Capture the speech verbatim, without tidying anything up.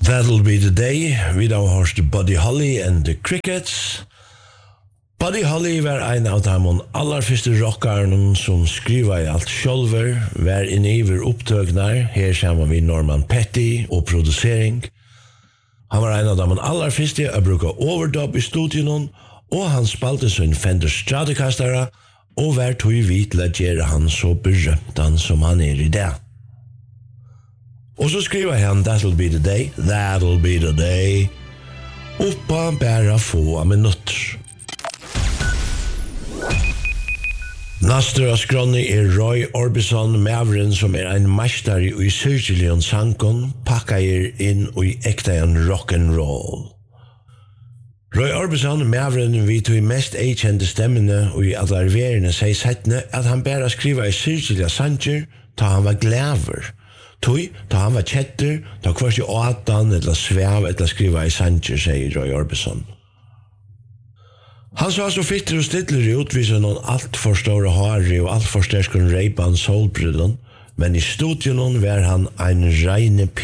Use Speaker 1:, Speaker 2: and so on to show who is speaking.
Speaker 1: That'll be the day. Vi da har hørt Buddy Holly and the Crickets. Buddy Holly var en av de aller første rockerne som skriva i alt sjølver, var inne i vår opptøkner, her sammen vi Norman Petty og produsering. Han var en av de aller første å bruke overdub i studien, og han spalte sin Fender Stratocaster, og var tog vidt til å gjøre han så berømt han som han er i dag. Og så skriver han That'll be the day, That'll be the day, oppa bare få minutter. Nastra skronni er Roy Orbison Mavren som er en mester i Syrgilion Sankon, pakkar inn i ekta en rock'n'roll. Roy Orbison Mavren vi tog mest eikjente stemmene og i allarverende sier settene at han bare skriva i Syrgilia Sanger ta han var glæver. Tui, ta han var kjetter, ta kvart i åtan eller svev eller skriva i Sanger, sier Roy Orbison. Han sa så fitter og stidler utviser noen alt for store hare og alt for sterskere reipan solbrillon, men i studien var han en reine P